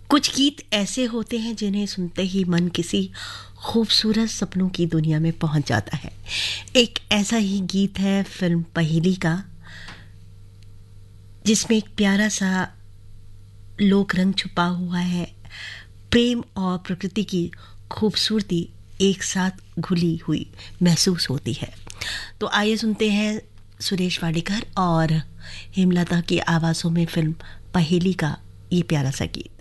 कुछ गीत ऐसे होते हैं जिन्हें सुनते ही मन किसी खूबसूरत सपनों की दुनिया में पहुंच जाता है। एक ऐसा ही गीत है फिल्म पहेली का, जिसमें एक प्यारा सा लोक रंग छुपा हुआ है। प्रेम और प्रकृति की खूबसूरती एक साथ घुली हुई महसूस होती है। तो आइए सुनते हैं सुरेश वाडेकर और हेमलता की आवाज़ों में फिल्म पहेली का ये प्यारा सा गीत।